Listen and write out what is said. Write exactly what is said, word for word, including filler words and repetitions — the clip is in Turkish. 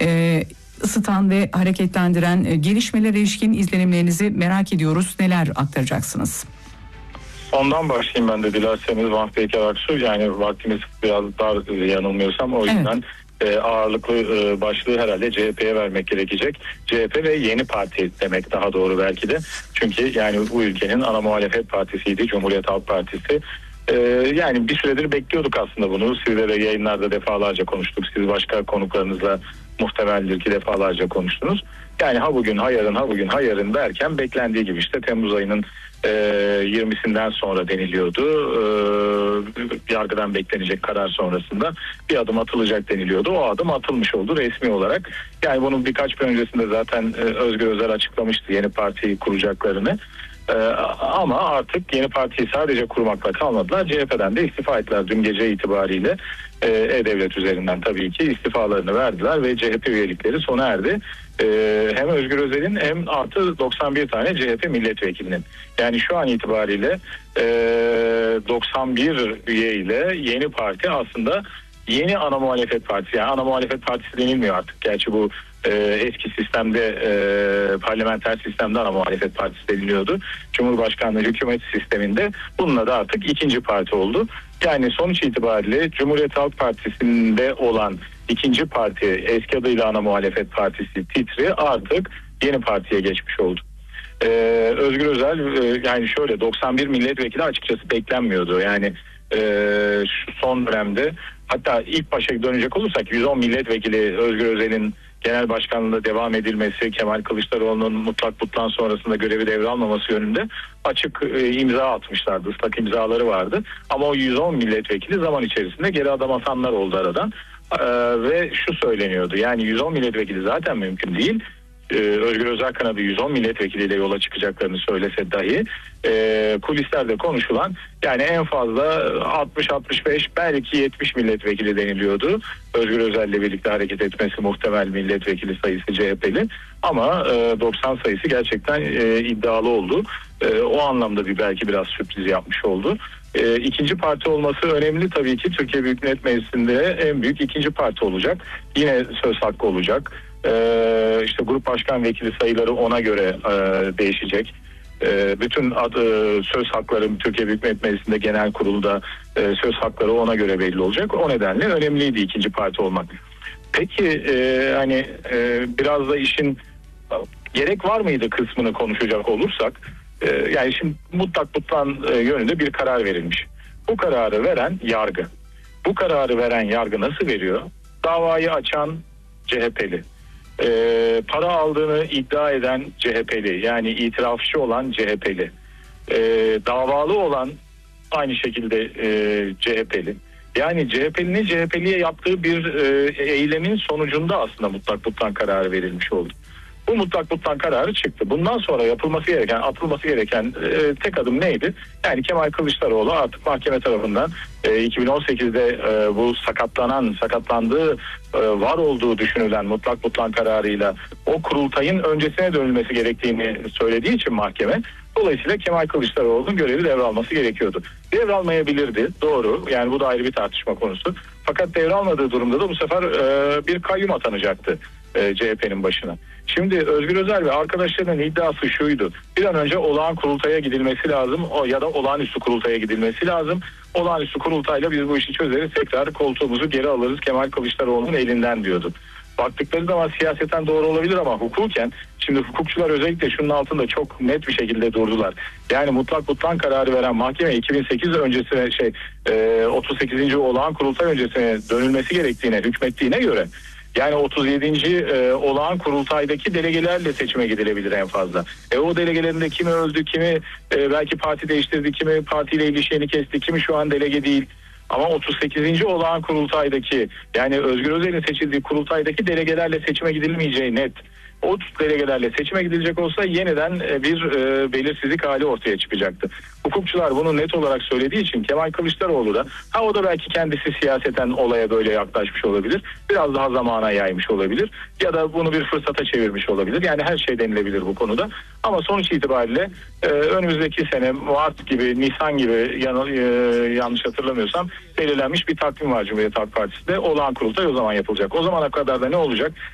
e, ısıtan ve hareketlendiren e, gelişmelere ilişkin izlenimlerinizi merak ediyoruz. Neler aktaracaksınız? Ondan başlayayım ben de dilerseniz Vahap Beyker Aksu. Yani vaktimiz biraz dar yanılmıyorsam, o yüzden evet. e, ağırlıklı e, başlığı herhalde C H P'ye vermek gerekecek. C H P ve yeni parti demek daha doğru belki de. Çünkü yani bu ülkenin ana muhalefet partisiydi Cumhuriyet Halk Partisi. Ee, yani bir süredir bekliyorduk aslında bunu. Sizle de yayınlarda defalarca konuştuk. Siz başka konuklarınızla muhtemeldir ki defalarca konuştunuz. Yani ha bugün ha yarın ha bugün ha yarın derken beklendiği gibi işte Temmuz ayının e, yirmisinden sonra deniliyordu. E, yargıdan beklenecek karar sonrasında bir adım atılacak deniliyordu. O adım atılmış oldu resmi olarak. Yani bunun birkaç gün öncesinde zaten e, Özgür Özel açıklamıştı yeni partiyi kuracaklarını. Ee, ama artık yeni partiyi sadece kurmakla kalmadılar. C H P'den de istifa ettiler dün gece itibariyle. Ee, E-Devlet üzerinden tabii ki istifalarını verdiler ve C H P üyelikleri sona erdi. Ee, hem Özgür Özel'in hem artı doksan bir tane C H P milletvekilinin. Yani şu an itibariyle e, doksan bir üye ile yeni parti aslında yeni ana muhalefet partisi. Yani ana muhalefet partisi denilmiyor artık. Gerçi bu e, eski sistemde e, parlamenter sistemde ana muhalefet partisi deniliyordu. Cumhurbaşkanlığı hükümet sisteminde bununla da artık ikinci parti oldu. Yani sonuç itibariyle Cumhuriyet Halk Partisi'nde olan ikinci parti, eski adıyla ana muhalefet partisi titri artık yeni partiye geçmiş oldu. Ee, Özgür Özel e, yani şöyle doksan bir milletvekili açıkçası beklenmiyordu. Yani e, şu son dönemde, hatta ilk başa dönecek olursak yüz on milletvekili Özgür Özel'in genel başkanlığında devam edilmesi, Kemal Kılıçdaroğlu'nun mutlak butlan sonrasında görevi devralmaması yönünde açık e, imza atmışlardı. Islak imzaları vardı. Ama o yüz on milletvekili zaman içerisinde geri adım atanlar oldu aradan. E, ve şu söyleniyordu. Yani yüz on milletvekili zaten mümkün değil. Ee, Özgür Özel kanadı yüz on milletvekiliyle yola çıkacaklarını söylese dahi e, kulislerde konuşulan yani en fazla altmış altmış beş belki yetmiş milletvekili deniliyordu. Özgür Özel'le birlikte hareket etmesi muhtemel milletvekili sayısı C H P'li ama e, doksan sayısı gerçekten e, iddialı oldu. E, o anlamda bir belki biraz sürpriz yapmış oldu. E, ikinci parti olması önemli tabii ki. Türkiye Büyük Millet Meclisi'nde en büyük ikinci parti olacak. Yine söz hakkı olacak. Ee, işte grup başkan vekili sayıları ona göre e, değişecek. E, bütün adı, söz hakları Türkiye Büyük Millet Meclisi'nde genel kurulda e, söz hakları ona göre belli olacak. O nedenle önemliydi ikinci parti olmak. Peki e, hani e, biraz da işin gerek var mıydı kısmını konuşacak olursak, e, yani şimdi mutlak butlan e, yönünde bir karar verilmiş. Bu kararı veren yargı. Bu kararı veren yargı nasıl veriyor? Davayı açan C H P'li. Ee, para aldığını iddia eden C H P'li, yani itirafçı olan C H P'li, ee, davalı olan aynı şekilde e, C H P'li. Yani C H P'linin C H P'liye yaptığı bir e, eylemin sonucunda aslında mutlak butlan kararı verilmiş oldu. Bu mutlak butlan kararı çıktı. Bundan sonra yapılması gereken, atılması gereken e, tek adım neydi? Yani Kemal Kılıçdaroğlu artık mahkeme tarafından e, iki bin on sekizde e, bu sakatlanan, sakatlandığı, e, var olduğu düşünülen mutlak butlan kararıyla o kurultayın öncesine dönülmesi gerektiğini söylediği için mahkeme, dolayısıyla Kemal Kılıçdaroğlu'nun görevi devralması gerekiyordu. Devralmayabilirdi, doğru. Yani bu da ayrı bir tartışma konusu. Fakat devralmadığı durumda da bu sefer e, bir kayyum atanacaktı e, C H P'nin başına. Şimdi Özgür Özel ve arkadaşlarının iddiası şuydu: bir an önce olağan kurultaya gidilmesi lazım, o ya da olağanüstü kurultaya gidilmesi lazım. Olağanüstü kurultayla biz bu işi çözeriz, tekrar koltuğumuzu geri alırız Kemal Kılıçdaroğlu'nun elinden diyordu. Baktıkları zaman siyaseten doğru olabilir ama hukuken, şimdi hukukçular özellikle şunun altında çok net bir şekilde durdular. Yani mutlak butlan kararı veren mahkeme iki bin sekiz öncesine şey otuz sekizinci olağan kurultay öncesine dönülmesi gerektiğine hükmettiğine göre, yani otuz yedinci E, olağan kurultaydaki delegelerle seçime gidilebilir en fazla. E o delegelerin de kimi öldü, kimi e, belki parti değiştirdi, kimi partiyle ilişkini kesti, kimi şu an delege değil. Ama otuz sekizinci olağan kurultaydaki, yani Özgür Özel'in seçildiği kurultaydaki delegelerle seçime gidilmeyeceği net. O delegelerle seçime gidilecek olsa yeniden bir e, belirsizlik hali ortaya çıkacaktı. Hukukçular bunu net olarak söylediği için Kemal Kılıçdaroğlu da, ha o da belki kendisi siyaseten olaya böyle yaklaşmış olabilir, biraz daha zamana yaymış olabilir ya da bunu bir fırsata çevirmiş olabilir. Yani her şey denilebilir bu konuda. Ama sonuç itibariyle e, önümüzdeki sene Mart gibi, Nisan gibi yan, e, yanlış hatırlamıyorsam belirlenmiş bir takvim var Cumhuriyet Halk Partisi'nde. Olağan kurultay o zaman yapılacak. O zamana kadar da ne olacak?